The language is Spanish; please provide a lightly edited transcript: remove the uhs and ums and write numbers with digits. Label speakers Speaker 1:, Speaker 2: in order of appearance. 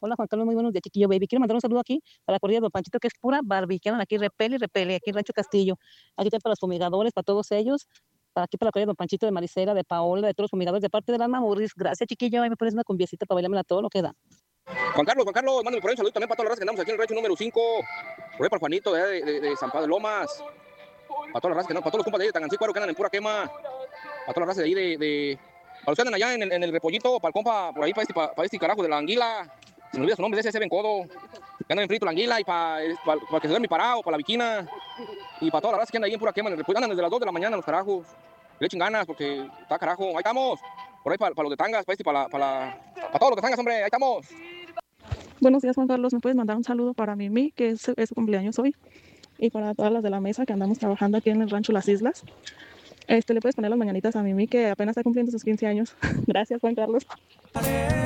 Speaker 1: Hola Juan Carlos, muy buenos días, Chiquillo Baby. Quiero mandar un saludo aquí para la corrida de Don Panchito, que es pura Barbie, que andan aquí repele y repele, aquí en Rancho Castillo. Aquí está para los fumigadores, para todos ellos, para aquí para la corrida de Don Panchito, de Maricela, de Paola, de todos los fumigadores, de parte de la Mamuris. Gracias, Chiquillo. Ahí me pones una cumbiecita para bailarme a todo lo que da.
Speaker 2: Juan Carlos, mándame por ahí un saludo también para todas las razas que andamos aquí en el rancho número 5. Por ahí para Juanito, de San Pablo de Lomas. Para todas las razas que andamos, para todos los compas de ahí de Tangancícuaro que andan en pura quema. Para todas las razas de ahí para los que andan allá en el repollito, para el compa, por ahí, para este carajo de la anguila. Se me olvida su nombre, ese Bencodo. Que andan en frito la anguila y para que se duerme parado, para la viquina. Y para todas las razas que andan ahí en pura quema en el repollo. Andan desde las 2 de la mañana los carajos. Le echen ganas porque está carajo. Ahí estamos. Por ahí para los de Tangas, para todos los de Tangas, hombre. Ahí estamos.
Speaker 3: Buenos días, Juan Carlos. ¿Me puedes mandar un saludo para Mimi, que es su cumpleaños hoy? Y para todas las de la mesa que andamos trabajando aquí en el rancho Las Islas. Le puedes poner las mañanitas a Mimi, que apenas está cumpliendo sus 15 años. Gracias, Juan Carlos.